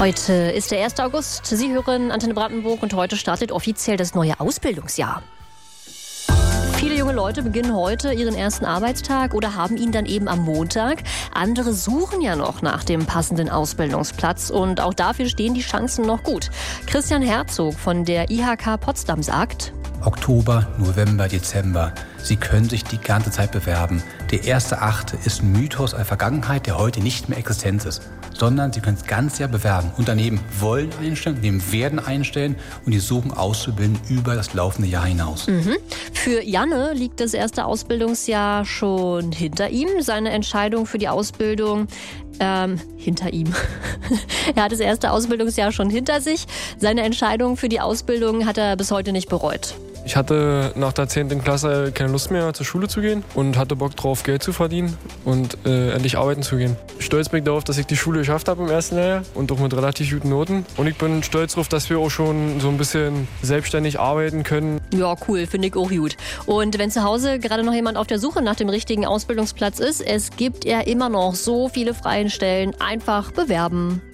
Heute ist der 1. August. Sie hören Antenne Brandenburg und heute startet offiziell das neue Ausbildungsjahr. Viele junge Leute beginnen heute ihren ersten Arbeitstag oder haben ihn dann eben am Montag. Andere suchen ja noch nach dem passenden Ausbildungsplatz und auch dafür stehen die Chancen noch gut. Christian Herzog von der IHK Potsdam sagt: Oktober, November, Dezember. Sie können sich die ganze Zeit bewerben. Der 1.8. ist ein Mythos einer Vergangenheit, der heute nicht mehr existent ist. Sondern Sie können das ganze Jahr bewerben. Unternehmen wollen einstellen, Unternehmen werden einstellen und die suchen Auszubildende über das laufende Jahr hinaus. Für Janne liegt das erste Ausbildungsjahr schon hinter ihm. Seine Entscheidung für die Ausbildung hinter ihm. Er hat das erste Ausbildungsjahr schon hinter sich. Seine Entscheidung für die Ausbildung hat er bis heute nicht bereut. Ich hatte nach der 10. Klasse keine Lust mehr, zur Schule zu gehen und hatte Bock drauf, Geld zu verdienen und endlich arbeiten zu gehen. Stolz bin ich darauf, dass ich die Schule geschafft habe im ersten Jahr und auch mit relativ guten Noten. Und ich bin stolz darauf, dass wir auch schon so ein bisschen selbstständig arbeiten können. Ja, cool, finde ich auch gut. Und wenn zu Hause gerade noch jemand auf der Suche nach dem richtigen Ausbildungsplatz ist, es gibt ja immer noch so viele freie Stellen. Einfach bewerben.